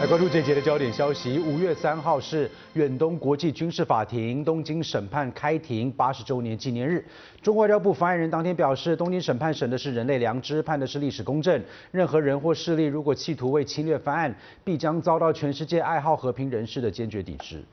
来关注这节的焦点消息。5月3号是远东国际军事法庭东京审判开庭80周年纪念日。中国外交部发言人当天表示，东京审判审的是人类良知，判的是历史公正。任何人或势力如果企图为侵略翻案，必将遭到全世界爱好和平人士的坚决抵制。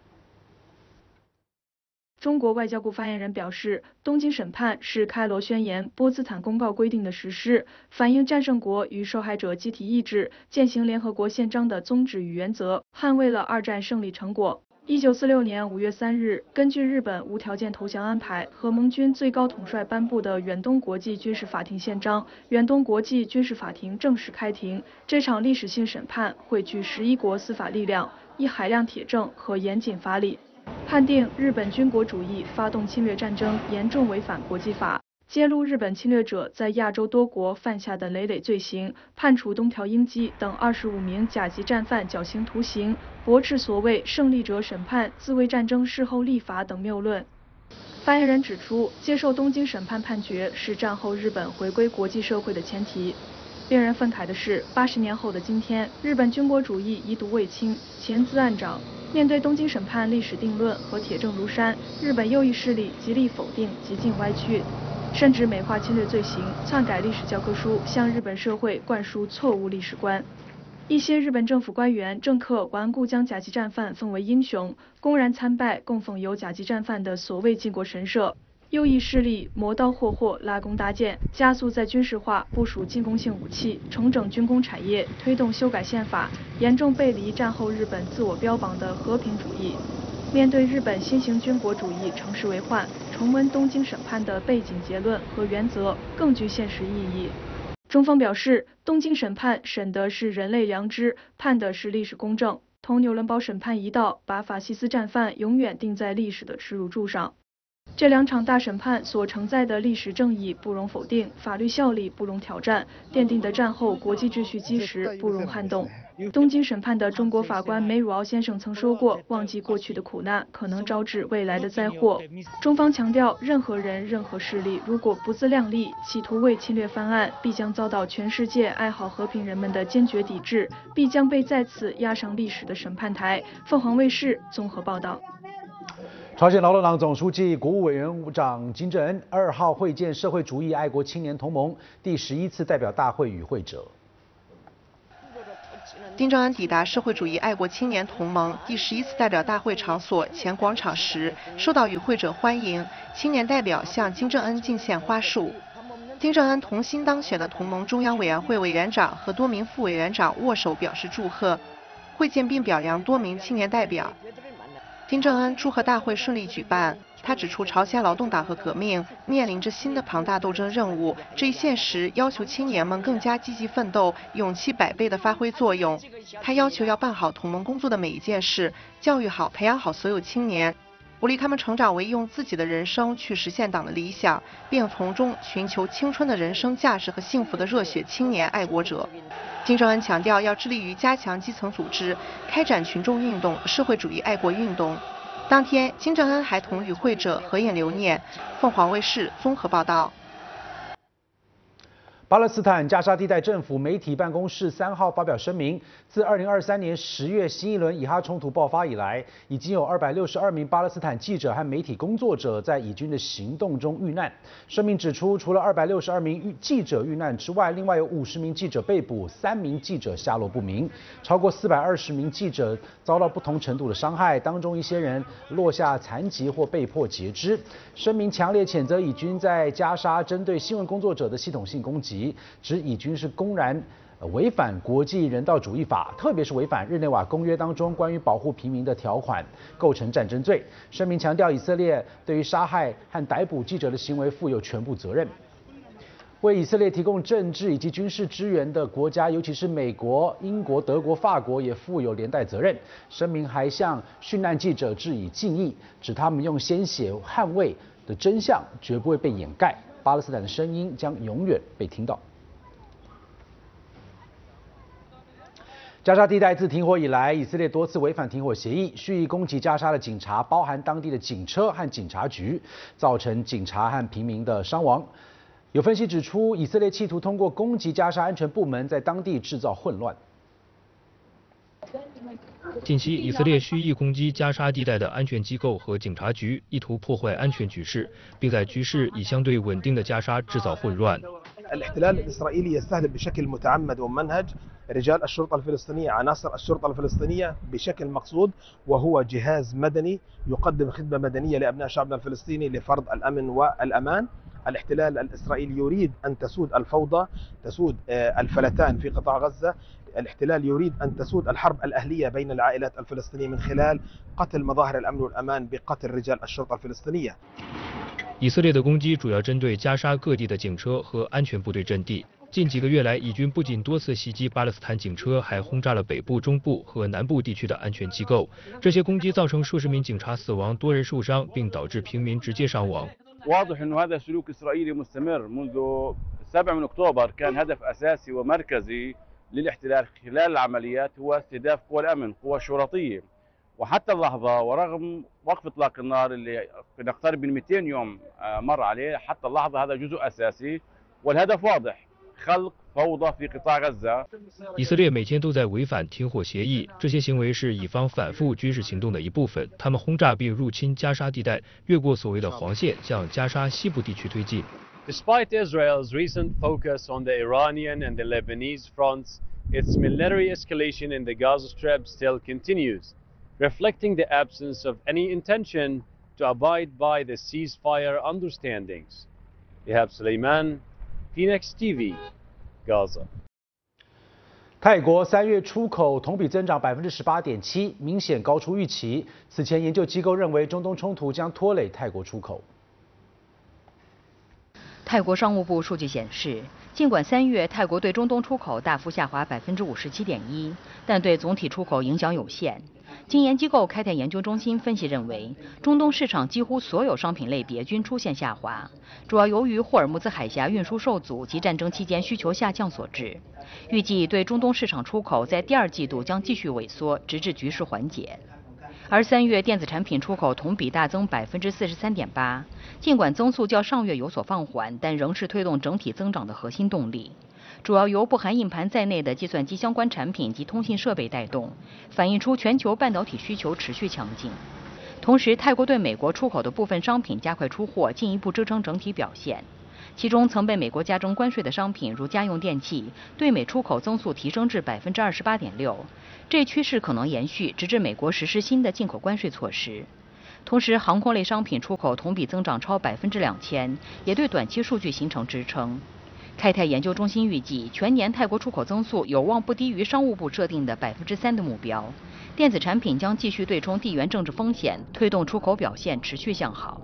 中国外交部发言人表示，东京审判是开罗宣言、波茨坦公告规定的实施，反映战胜国与受害者集体意志，践行联合国宪章的宗旨与原则，捍卫了二战胜利成果。1946年5月3日，根据日本无条件投降安排和盟军最高统帅颁布的远东国际军事法庭宪章，远东国际军事法庭正式开庭。这场历史性审判汇聚11国司法力量，以海量铁证和严谨法理，判定日本军国主义发动侵略战争严重违反国际法，揭露日本侵略者在亚洲多国犯下的累累罪行，判处东条英机等25名甲级战犯绞刑徒刑，驳斥所谓胜利者审判、自卫战争事后立法等谬论。发言人指出，接受东京审判判决是战后日本回归国际社会的前提。令人愤慨的是，80年后的今天，日本军国主义遗毒未清，潜滋暗长。面对东京审判历史定论和铁证如山，日本右翼势力极力否定、极尽歪曲，甚至美化侵略罪行，篡改历史教科书，向日本社会灌输错误历史观。一些日本政府官员、政客顽固将甲级战犯奉为英雄，公然参拜供奉有甲级战犯的所谓靖国神社。右翼势力磨刀霍霍、拉弓搭箭，加速在军事化部署进攻性武器，重整军工产业，推动修改宪法，严重背离战后日本自我标榜的和平主义。面对日本新型军国主义乘势为患，重温东京审判的背景结论和原则更具现实意义。中方表示，东京审判审的是人类良知，判的是历史公正，同纽伦堡审判一道，把法西斯战犯永远钉在历史的耻辱柱上。这2场大审判所承载的历史正义不容否定，法律效力不容挑战，奠定的战后国际秩序基石不容撼动。东京审判的中国法官梅汝敖先生曾说过，忘记过去的苦难，可能招致未来的灾祸。中方强调，任何人、任何势力如果不自量力，企图为侵略翻案，必将遭到全世界爱好和平人们的坚决抵制，必将被再次押上历史的审判台。凤凰卫视综合报道。 朝鲜劳动党总书记、国务委员长金正恩2号会见社会主义爱国青年同盟第11次代表大会与会者。 金正恩抵达社会主义爱国青年同盟第11次代表大会场所前广场时，受到与会者欢迎，青年代表向金正恩敬献花束。金正恩同新当选的同盟中央委员会委员长和多名副委员长握手表示祝贺，会见并表扬多名青年代表。金正恩祝贺大会顺利举办。他指出，朝鲜劳动党和革命面临着新的庞大斗争任务，这一现实要求青年们更加积极奋斗，勇气100倍地发挥作用。他要求要办好同盟工作的每一件事，教育好、培养好所有青年，鼓励他们成长为用自己的人生去实现党的理想，并从中寻求青春的人生价值和幸福的热血青年爱国者。金正恩强调，要致力于加强基层组织，开展群众运动、社会主义爱国运动。当天，金正恩还同与会者合影留念。凤凰卫视综合报道。 巴勒斯坦加沙地带政府媒体办公室3号发表声明，自2023年10月新一轮以哈冲突爆发以来，已经有262名巴勒斯坦记者和媒体工作者在以军的行动中遇难。声明指出，除了262名记者遇难之外，另外有50名记者被捕，3名记者下落不明，超过420名记者遭到不同程度的伤害，当中一些人落下残疾或被迫截肢。声明强烈谴责以军在加沙针对新闻工作者的系统性攻击。指以军是公然违反国际人道主义法，特别是违反日内瓦公约当中关于保护平民的条款，构成战争罪。声明强调，以色列对于杀害和逮捕记者的行为负有全部责任。为以色列提供政治以及军事支援的国家，尤其是美国、英国、德国、法国，也负有连带责任。声明还向殉难记者致以敬意，指他们用鲜血捍卫的真相绝不会被掩盖。巴勒斯坦的声音将永远被听到。加沙地带自停火以来，以色列多次违反停火协议，蓄意攻击加沙的警察，包含当地的警车和警察局，造成警察和平民的伤亡。有分析指出，以色列企图通过攻击加沙安全部门，在当地制造混乱。 近期，以色列蓄意攻击加沙地带的安全机构和警察局，意图破坏安全局势，并在局势已相对稳定的加沙制造混乱。 الاحتلال الإسرائيلي يستهدف بشكل متعمد وممنهج رجال الشرطة الفلسطينية عناصر الشرطة الفلسطينية بشكل مقصود وهو جهاز مدني يقدم خدمة مدنية لأبناء شعبنا الفلسطيني لفرض الأمن والأمان. الاحتلال الإسرائيلي يريد أن تسود الفوضى تسود الفلتان في قطاع غزة. الاحتلال يريد أن تسود الحرب الأهلية بين العائلات الفلسطينية من خلال قتل مظاهر الأمن والأمان بقتل رجال الشرطة الفلسطينية. 以色列的攻击主要针对加沙各地的警车和安全部队阵地。近几个月来，以军不仅多次袭击巴勒斯坦警车，还轰炸了北部、中部和南部地区的安全机构。这些攻击造成数十名警察死亡，多人受伤，并导致平民直接伤亡。 واضح انه هذا سلوك اسرائيلي مستمر منذ 7 من اكتوبر كان هدف اساسي ومركزي للاحتلال خلال العمليات هو استهداف قوى الامن قوى الشرطيه وحتى اللحظه ورغم وقف اطلاق النار اللي نقترب من 200 يوم مر عليه حتى اللحظه هذا جزء اساسي والهدف واضح خلق فوضى في قطاع غزة。 以色列每天都在违反停火协议，这些行为是以方反复军事行动的一部分。他们轰炸并入侵加沙地带，越过所谓的黄线，向加沙西部地区推进。 Despite Israel's recent focus on the Iranian and the Lebanese fronts, its military escalation in the Gaza Strip still continues, reflecting the absence of any intention to abide by the ceasefire understandings. Ihab Suleiman, Phoenix TV, Gaza。 泰国3月出口同比增长18.7%，明显高出预期。此前研究机构认为中东冲突将拖累泰国出口。 泰国商务部数据显示，尽管3月泰国对中东出口大幅下滑57.1%，但对总体出口影响有限。经研机构开泰研究中心分析认为，中东市场几乎所有商品类别均出现下滑，主要由于霍尔木兹海峡运输受阻及战争期间需求下降所致。预计对中东市场出口在第2季度将继续萎缩，直至局势缓解。而3月电子产品出口同比大增43.8%，尽管增速较上月有所放缓，但仍是推动整体增长的核心动力。主要由不含硬盘在内的计算机相关产品及通信设备带动，反映出全球半导体需求持续强劲。同时，泰国对美国出口的部分商品加快出货，进一步支撑整体表现。其中，曾被美国加征关税的商品，如家用电器，对美出口增速提升至28.6%，这趋势可能延续，直至美国实施新的进口关税措施。同时，航空类商品出口同比增长超2000%，也对短期数据形成支撑。开泰研究中心预计，全年泰国出口增速有望不低于商务部设定的3%的目标。电子产品将继续对冲地缘政治风险，推动出口表现持续向好。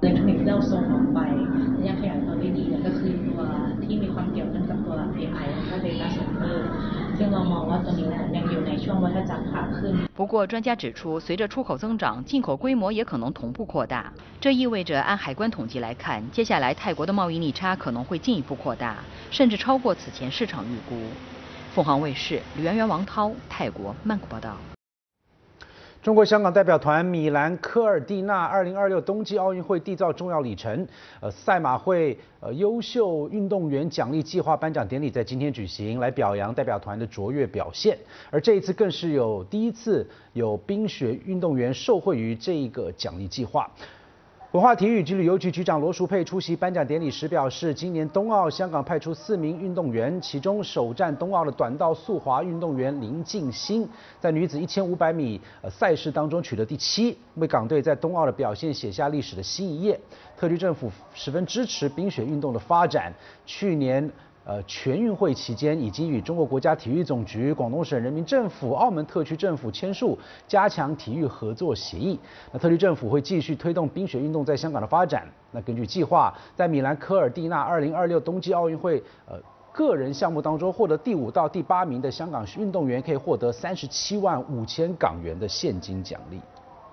不过，专家指出，随着出口增长，进口规模也可能同步扩大。这意味着，按海关统计来看，接下来泰国的贸易逆差可能会进一步扩大，甚至超过此前市场预估。凤凰卫视吕媛媛、王涛，泰国曼谷报道。 中国香港代表团米兰科尔蒂纳2026冬季奥运会缔造重要里程。赛马会优秀运动员奖励计划颁奖典礼在今天举行，来表扬代表团的卓越表现。而这一次更是第一次有冰雪运动员受惠于这一个奖励计划。文化体育及旅游局局长罗淑佩出席颁奖典礼时表示，今年冬奥香港派出4名运动员，其中首战冬奥的短道速滑运动员林静欣，在女子1500米赛事当中取得第7，为港队在冬奥的表现写下历史的新一页。特区政府十分支持冰雪运动的发展，去年全运会期间已经与中国国家体育总局、广东省人民政府、澳门特区政府签署加强体育合作协议。那特区政府会继续推动冰雪运动在香港的发展。那根据计划，在米兰科尔蒂纳2026冬季奥运会个人项目当中获得第5到第8名的香港运动员可以获得37万5千港元的现金奖励。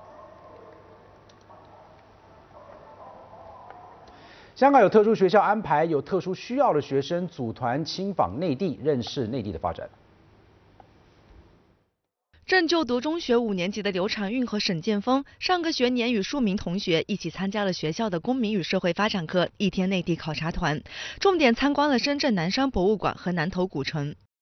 香港有特殊学校安排有特殊需要的学生组团亲访内地，认识内地的发展。 正就读中学5年级的刘长运和沈建峰，上个学年与数名同学一起参加了学校的公民与社会发展课1天内地考察团，重点参观了深圳南山博物馆和南头古城。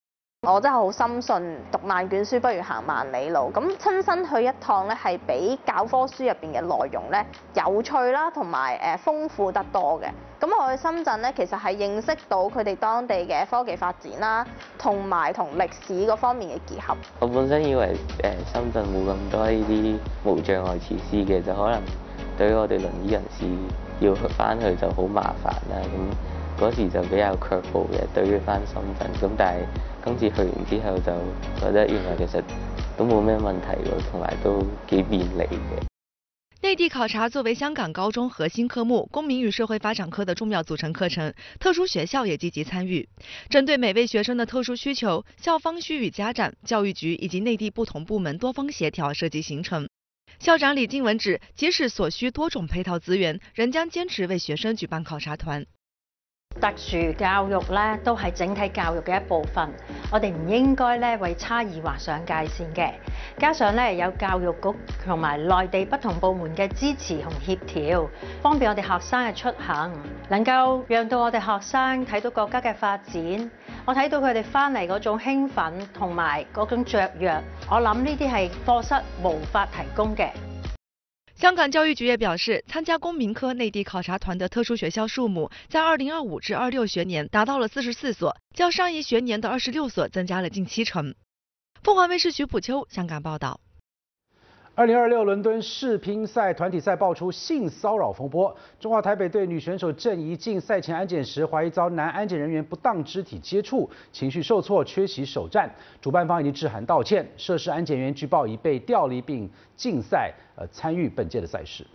我真係好深信讀萬卷書不如行萬里路。咁親身去一趟咧，係比教科書入邊嘅內容咧有趣啦，同埋豐富得多嘅。咁我去深圳咧，其實係認識到佢哋當地嘅科技發展啦，同埋同歷史嗰方面嘅結合。 我本身以為深圳冇咁多呢啲無障礙設施嘅，就可能對於我哋輪椅人士要翻去就好麻煩啦。咁嗰時就比較卻步嘅，對於翻深圳。咁但係今次去完之後就覺得原來其實都冇咩問題喎，同埋都幾便利嘅。 内地考察作为香港高中核心科目，公民与社会发展科的重要组成课程，特殊学校也积极参与。针对每位学生的特殊需求，校方需与家长、教育局以及内地不同部门多方协调设计行程。校长李静文指，即使所需多种配套资源，仍将坚持为学生举办考察团。 特殊教育咧都係整體教育嘅一部分，我哋唔應該咧為差異劃上界線嘅。加上咧有教育局同埋內地不同部門嘅支持同協調，方便我哋學生嘅出行，能夠讓到我哋學生睇到國家嘅發展。我睇到佢哋翻嚟嗰種興奮同埋嗰種雀躍，我諗呢啲係課室無法提供嘅。 香港教育局也表示，参加公民科内地考察团的特殊学校数目在2025至26学年达到了44所，较上一学年的26所增加了近70%。凤凰卫视徐普秋香港报道。 2026伦敦世乒赛团体赛爆出性骚扰风波，中华台北队女选手郑怡静赛前安检时怀疑遭男安检人员不当肢体接触，情绪受挫，缺席首战。主办方已经致函道歉，涉事安检员据报已被调离并禁赛参与本届的赛事。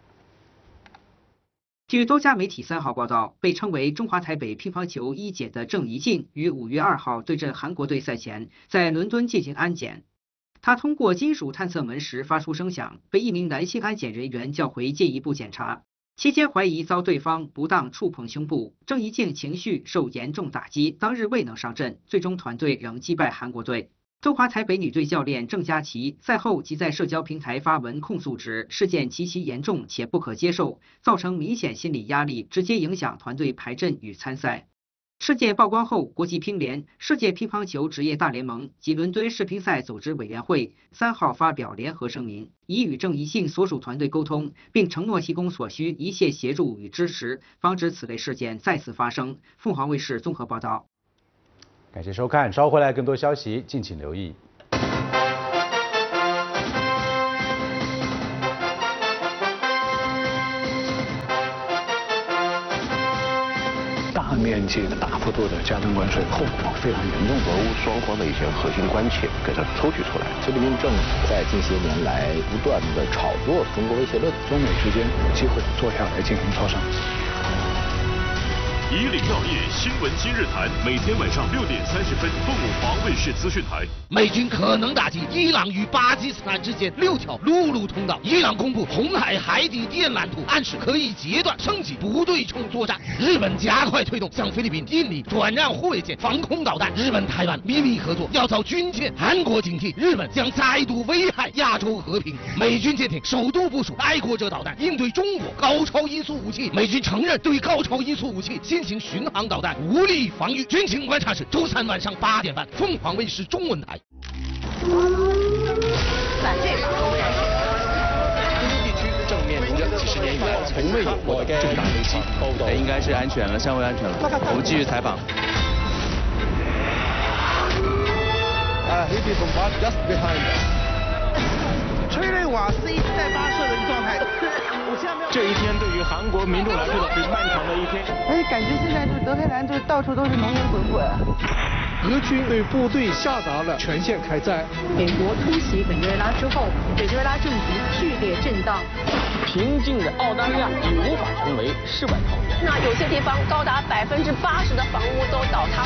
据多家媒体3号报道，被称为中华台北乒乓球一姐的郑怡静于5月2号对阵韩国队赛前，在伦敦进行安检。他通过金属探测门时发出声响，被一名男性安检人员叫回进一步检查，期间怀疑遭对方不当触碰胸部，郑怡静情绪受严重打击，当日未能上阵，最终团队仍击败韩国队。中华台北女队教练郑佳琪赛后即在社交平台发文控诉指，事件极其严重且不可接受，造成明显心理压力，直接影响团队排阵与参赛。事件曝光后，国际乒联、世界乒乓球职业大联盟及伦敦世乒赛组织委员会3号发表联合声明，已与郑怡静所属团队沟通，并承诺提供所需一切协助与支持，防止此类事件再次发生。凤凰卫视综合报道。 感谢收看，稍后回来更多消息，敬请留意。 大面积的、大幅度的加征关税，后果非常严重。 俄乌双方的一些核心关切给它抽取出来。 习近平政府在近些年来不断的炒作中国威胁论， 中美之间有机会坐下来进行磋商。 以岭药业新闻今日谈，每天晚上6点30分，凤凰卫视资讯台。 美军可能打击伊朗与巴基斯坦之间6条陆路通道。伊朗公布红海海底电缆图，暗示可以截断升级不对称作战。日本加快推动向菲律宾、印尼转让护卫舰、防空导弹。日本台湾秘密合作要遭军舰。韩国警惕日本将再度危害亚洲和平。美军舰艇首度部署爱国者导弹，应对中国高超音速武器。美军承认对高超音速武器进行巡航导弹无力防御。军情观察室周3晚上8点半，凤凰卫视中文台。 反对法中人。中东地区正面临着几10年以来从未有过的重大危机， 应该是安全了，相对安全了。我们继续采访。 催泪瓦斯一直在发射的状态。 这一天对于韩国民众来说是漫长的一天。 感觉现在就是德黑兰，就是到处都是浓烟滚滚。 俄军对部队下达了全线开战。 美国突袭委内瑞拉之后，委内瑞拉政局剧烈震荡。 平静的澳大利亚已无法成为世外桃源。 那有些地方高达80%的房屋都倒塌。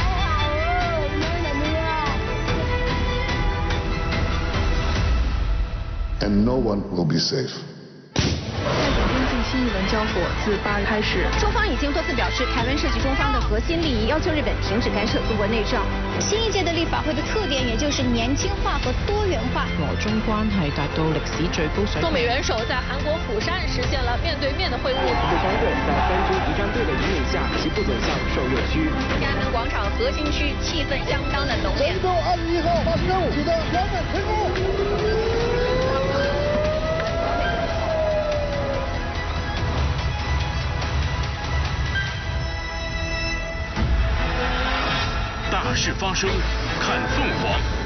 And no one will be safe. 在缅甸近新一轮交火自8日开始。 中方已经多次表示，台湾涉及中方的核心利益，要求日本停止干涉中国内政。新一届的立法会的特点，也就是年轻化和多元化。 俄中关系达到历史最高水平。 中美元首在韩国釜山实现了面对面的会晤。 团队在3军仪仗队的引领下，齐步走向受热区。 天安门广场核心区气氛相当的浓烈。 神舟21号发射任务取得圆满成功。 大事发生，看凤凰。